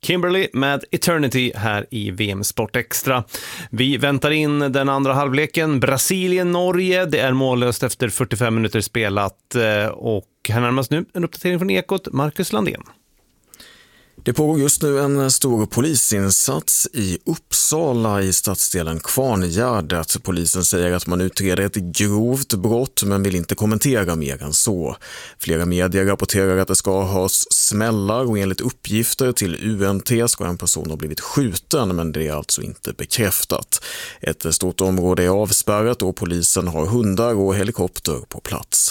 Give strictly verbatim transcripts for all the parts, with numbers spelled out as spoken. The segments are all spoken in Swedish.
Kimberly med Eternity här i V M Sport Extra. Vi väntar in den andra halvleken. Brasilien-Norge. Det är mållöst efter fyrtiofem minuter spelat. Och här närmast nu en uppdatering från Ekot, Marcus Landén. Det pågår just nu en stor polisinsats i Uppsala i stadsdelen Kvarngärdet. Polisen säger att man utreder ett grovt brott men vill inte kommentera mer än så. Flera medier rapporterar att det ska ha smällar och enligt uppgifter till U N T ska en person ha blivit skjuten, men det är alltså inte bekräftat. Ett stort område är avspärrat och polisen har hundar och helikopter på plats.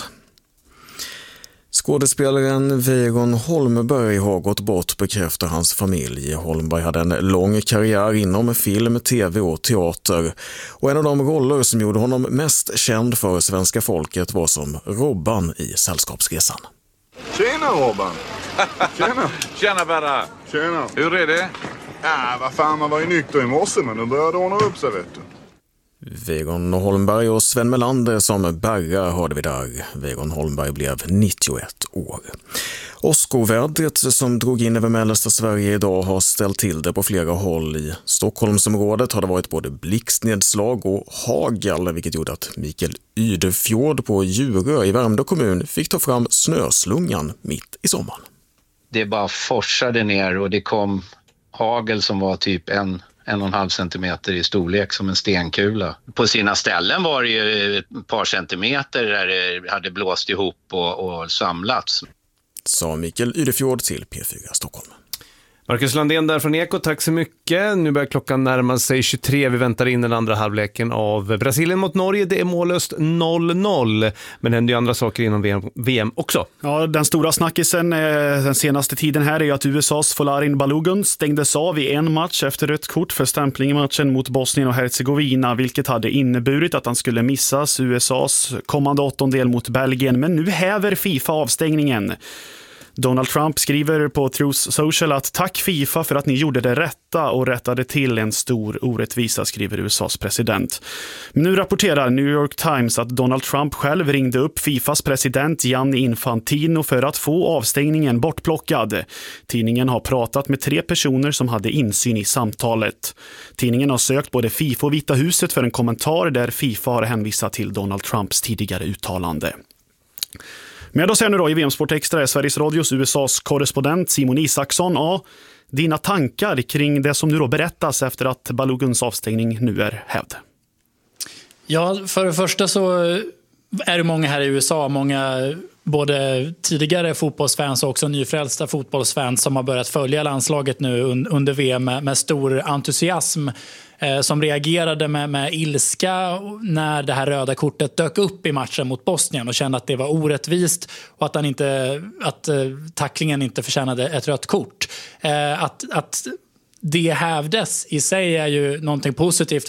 Skådespelaren Weiron Holmberg har gått bort, bekräftar hans familj. Holmberg hade en lång karriär inom film, tv och teater. Och en av de roller som gjorde honom mest känd för svenska folket var som Robban i Sällskapsresan. Tjena Robban! Tjena! Tjena Berra! Tjena! Hur är det? Ja, vad fan, man var ju nykter i morse, men nu började ordna upp sig, vet du. Weiron Holmberg och Sven Melander som Berra hörde vi där. Weiron Holmberg blev nittioett år. Åskovädret som drog in över mellersta Sverige idag har ställt till det på flera håll. I Stockholmsområdet har det varit både blixtnedslag och hagel, vilket gjorde att Mikael Ydefjord på Djurö i Värmdö kommun fick ta fram snöslungan mitt i sommaren. Det bara forsade ner och det kom hagel som var typ en en och en halv centimeter i storlek som en stenkula. På sina ställen var det ju ett par centimeter där det hade blåst ihop och, och samlats. Sa Mikael Ydefjord till P fyra Stockholm. Marcus Landén där från Ekot, tack så mycket. Nu börjar klockan närma sig tjugotre. Vi väntar in den andra halvleken av Brasilien mot Norge. Det är mållöst noll noll. Men det händer ju andra saker inom V M, V M också. Ja, den stora snackisen den senaste tiden här är ju att U S A:s Folarin Balogun stängdes av i en match efter rött kort för stämpling i matchen mot Bosnien och Herzegovina, vilket hade inneburit att han skulle missas U S A:s kommande åttondel mot Belgien. Men nu häver FIFA avstängningen. Donald Trump skriver på Truth Social att tack FIFA för att ni gjorde det rätta och rättade till en stor orättvisa, skriver U S A:s president. Men nu rapporterar New York Times att Donald Trump själv ringde upp FIFAs president Gianni Infantino för att få avstängningen bortplockad. Tidningen har pratat med tre personer som hade insyn i samtalet. Tidningen har sökt både FIFA och Vita huset för en kommentar där FIFA har hänvisat till Donald Trumps tidigare uttalande. Med oss här nu då i V M Sport Extra är Sveriges Radios U S A:s korrespondent Simon Isaksson. Ja, dina tankar kring det som nu då berättas efter att Baloguns avstängning nu är hävd? Ja, för det första så är det många här i U S A, många både tidigare fotbollsfans och också nyfrälsta fotbollsfans som har börjat följa landslaget nu under V M med, med stor entusiasm. Som reagerade med, med ilska när det här röda kortet dök upp i matchen mot Bosnien och kände att det var orättvist och att, han inte, att tacklingen inte förtjänade ett rött kort. Att, att det hävdes i sig är ju någonting positivt